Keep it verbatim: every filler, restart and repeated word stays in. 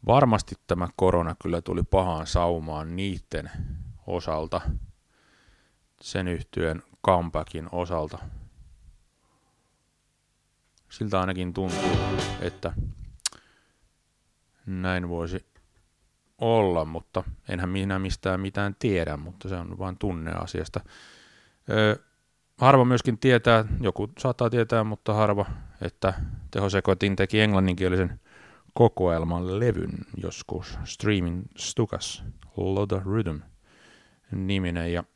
Varmasti tämä korona kyllä tuli pahaan saumaan niiden osalta, sen yhtyeen comebackin osalta. Siltä ainakin tuntuu, että näin voisi olla, mutta enhän minä mistään mitään tiedä, mutta se on vain tunne asiasta. Öö, harva myöskin tietää, joku saattaa tietää, mutta harva, että Tehosekoitin teki englanninkielisen kokoelman levyn joskus, Streaming Stukas, Loda Rhythm niminen, ja